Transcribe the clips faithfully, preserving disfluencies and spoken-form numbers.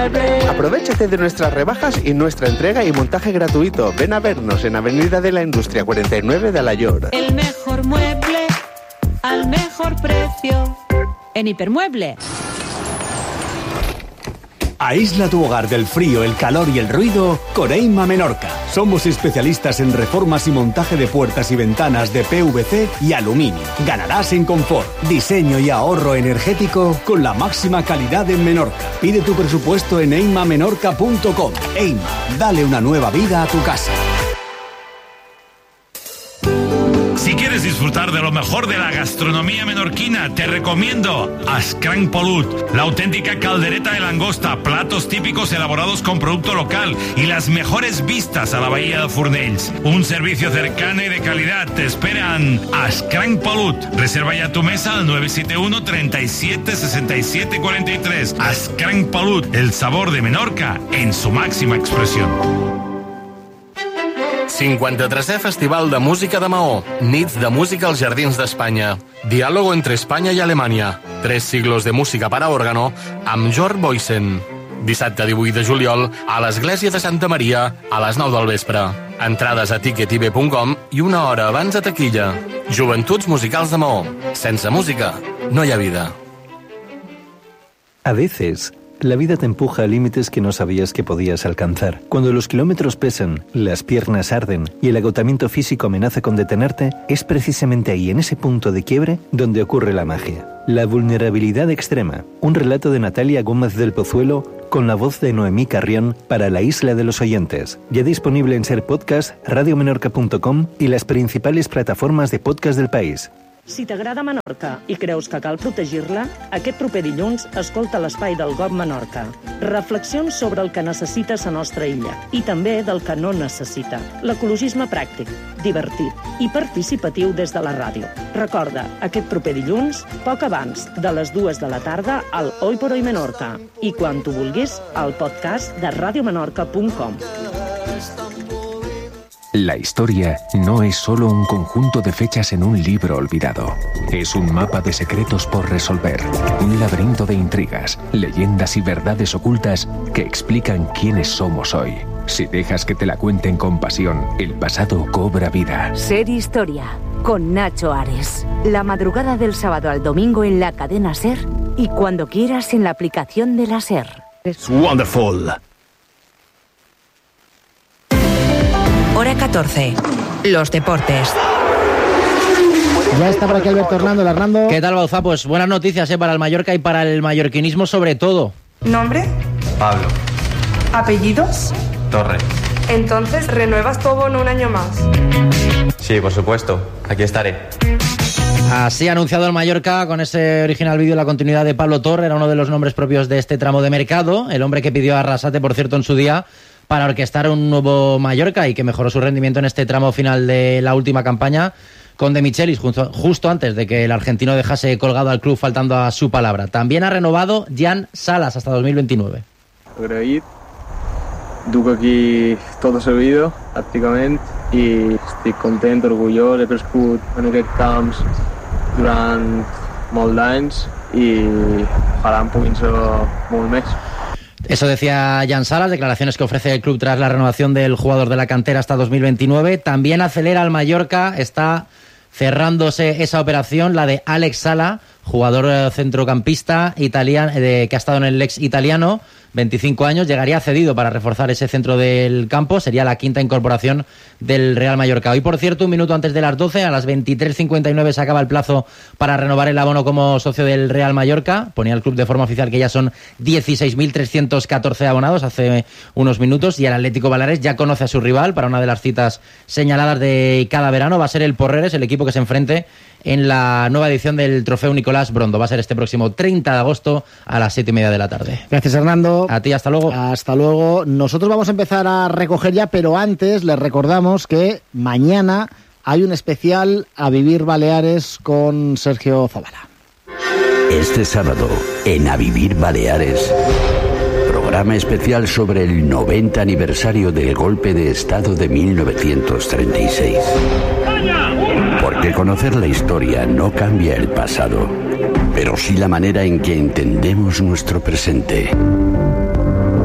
Aprovéchate de nuestras rebajas y nuestra entrega y montaje gratuito. Ven a vernos en Avenida de la Industria cuarenta y nueve de Alayor. El mejor mueble al mejor precio en Hipermueble. Aísla tu hogar del frío, el calor y el ruido con Eima Menorca. Somos especialistas en reformas y montaje de puertas y ventanas de P V C y aluminio. Ganarás en confort, diseño y ahorro energético con la máxima calidad en Menorca. Pide tu presupuesto en eima menorca punto com. Eima, dale una nueva vida a tu casa. Si quieres disfrutar de lo mejor de la gastronomía menorquina, te recomiendo Ascranc Polut, la auténtica caldereta de langosta, platos típicos elaborados con producto local y las mejores vistas a la bahía de Fornells. Un servicio cercano y de calidad. Te esperan Ascranc Polut. Reserva ya tu mesa al nueve siete uno, treinta y siete, sesenta y siete, cuarenta y tres. Ascranc Polut, el sabor de Menorca en su máxima expresión. cinquanta-tresè Festival de Música de Maó. Nits de música als Jardins d'Espanya. Diálogo entre España y Alemania. Tres siglos de música para órgano amb Jörg Boysen. Dissabte divuit de juliol a l'Església de Santa Maria a les nou del vespre. Entrades a ticket i be punt com i una hora abans a taquilla. Joventuts Musicals de Maó. Sense música no hi ha vida. A veces, la vida te empuja a límites que no sabías que podías alcanzar. Cuando los kilómetros pesan, las piernas arden y el agotamiento físico amenaza con detenerte, es precisamente ahí, en ese punto de quiebre, donde ocurre la magia. La vulnerabilidad extrema. Un relato de Natalia Gómez del Pozuelo con la voz de Noemí Carrión para la Isla de los Oyentes. Ya disponible en Ser Podcast, radio menorca punto com y las principales plataformas de podcast del país. Si t'agrada Menorca i creus que cal protegir-la, aquest proper dilluns escolta l'espai del G O B Menorca. Reflexions sobre el que necessita la nostra illa i també del que no necessita. L'ecologisme pràctic, divertit i participatiu des de la ràdio. Recorda, aquest proper dilluns, poc abans de les dues de la tarda, al Hoy por Hoy Menorca. I quan tu vulguis, al podcast de radio menorca punt com. La historia no es solo un conjunto de fechas en un libro olvidado. Es un mapa de secretos por resolver, un laberinto de intrigas, leyendas y verdades ocultas que explican quiénes somos hoy. Si dejas que te la cuenten con pasión, el pasado cobra vida. Ser Historia, con Nacho Ares. La madrugada del sábado al domingo en la cadena SER y cuando quieras en la aplicación de la SER. It's wonderful. Hora catorce. Los deportes. Ya está por aquí Alberto Hernando. Hernando. ¿Qué tal, Bauza? Pues buenas noticias ¿eh? para el Mallorca y para el mallorquinismo sobre todo. ¿Nombre? Pablo. ¿Apellidos? Torre. Entonces, ¿renuevas tu abono un año más? Sí, por supuesto. Aquí estaré. Así ha anunciado el Mallorca con ese original vídeo la continuidad de Pablo Torre. Era uno de los nombres propios de este tramo de mercado. El hombre que pidió a Arrasate, por cierto, en su día, para orquestar un nuevo Mallorca y que mejoró su rendimiento en este tramo final de la última campaña con De Michelis, justo, justo antes de que el argentino dejase colgado al club faltando a su palabra. También ha renovado Jan Salas hasta dos mil veintinueve. Agraït, duc aquí tot servido, pràcticament, i estic content, orgullós, he crescut en aquests camps durant molts d'anys i ojalà en puguin ser molt més. Eso decía Jan Salas, declaraciones que ofrece el club tras la renovación del jugador de la cantera hasta dos mil veintinueve. También acelera el Mallorca, está cerrándose esa operación, la de Alex Sala, jugador centrocampista italiano, de, que ha estado en el ex italiano, veinticinco años, llegaría cedido para reforzar ese centro del campo, sería la quinta incorporación del Real Mallorca. Hoy, por cierto, un minuto antes de las doce, a las veintitrés cincuenta y nueve se acaba el plazo para renovar el abono como socio del Real Mallorca. Ponía el club de forma oficial que ya son dieciséis mil trescientos catorce abonados hace unos minutos, y el Atlético Baleares ya conoce a su rival para una de las citas señaladas de cada verano. Va a ser el Porreres, el equipo que se enfrente en la nueva edición del Trofeo Nicolás Brondo. Va a ser este próximo treinta de agosto a las siete y media de la tarde. Gracias, Hernando. A ti, hasta luego. Hasta luego. Nosotros vamos a empezar a recoger ya, pero antes les recordamos que mañana hay un especial A Vivir Baleares con Sergio Zavala. Este sábado, en A Vivir Baleares, programa especial sobre el noventa aniversario del golpe de Estado de mil novecientos treinta y seis. Porque conocer la historia no cambia el pasado, pero sí la manera en que entendemos nuestro presente.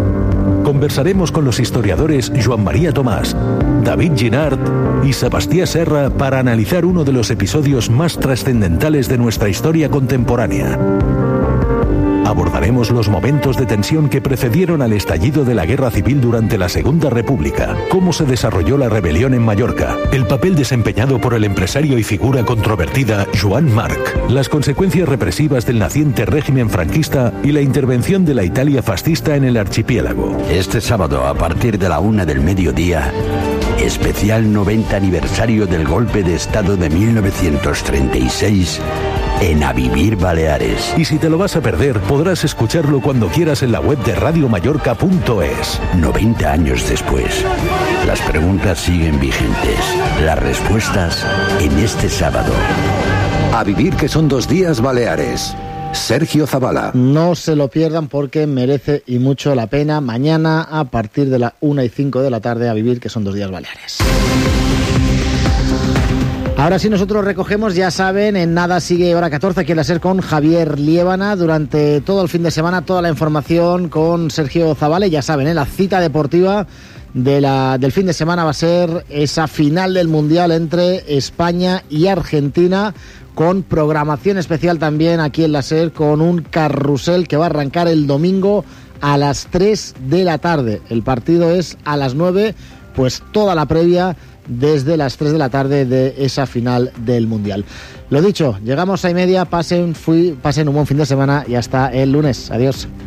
conversaremos con los historiadores Joan María Tomás, David Ginard y Sebastián Serra para analizar uno de los episodios más trascendentales de nuestra historia contemporánea. Abordaremos los momentos de tensión que precedieron al estallido de la Guerra Civil durante la Segunda República, cómo se desarrolló la rebelión en Mallorca, el papel desempeñado por el empresario y figura controvertida Joan Marc, las consecuencias represivas del naciente régimen franquista y la intervención de la Italia fascista en el archipiélago. Este sábado, a partir de la una del mediodía, especial noventa aniversario del golpe de Estado de mil novecientos treinta y seis en A Vivir Baleares. Y si te lo vas a perder, podrás escucharlo cuando quieras en la web de radio mallorca punto es. noventa años después, las preguntas siguen vigentes. Las respuestas en este sábado. A Vivir, que son dos días Baleares. Sergio Zavala. No se lo pierdan porque merece y mucho la pena. Mañana a partir de la una y cinco de la tarde, A Vivir, que son dos días Baleares. Ahora sí, nosotros recogemos, ya saben, en nada sigue Hora catorce, aquí en la SER con Javier Liébana. Durante todo el fin de semana, toda la información con Sergio Zavala. Ya saben, ¿eh? La cita deportiva de la, del fin de semana va a ser esa final del Mundial entre España y Argentina, con programación especial también aquí en la SER, con un carrusel que va a arrancar el domingo a las tres de la tarde. El partido es a las nueve, pues toda la previa desde las tres de la tarde de esa final del Mundial. Lo dicho, llegamos a y media, pasen, fui, pasen un buen fin de semana y hasta el lunes. Adiós.